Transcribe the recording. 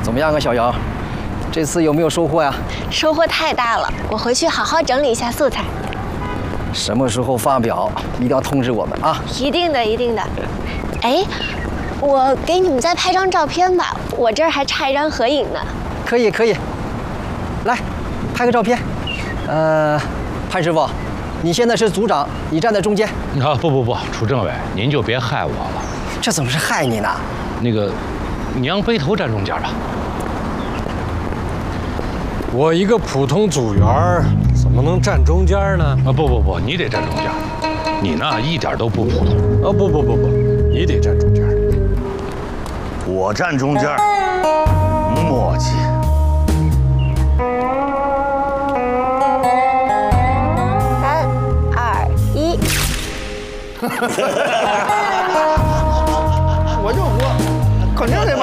怎么样啊，小姚？这次有没有收获呀？ 收获太大了，我回去好好整理一下素材。 什么时候发表，一定要通知我们啊！ 一定的，一定的。哎，我给你们再拍张照片吧，我这儿还差一张合影呢。 可以，可以。来，拍个照片。潘师傅，你现在是组长，你站在中间。 啊，不，楚政委，您就别害我了。 这怎么是害你呢？ 那个，你让背头站中间吧。 我一个普通组员怎么能站中间呢？ 啊，不，你得站中间。你呢，一点都不普通。 啊，不，你得站中间。 我站中间，默契。 3、2、1。 我肯定得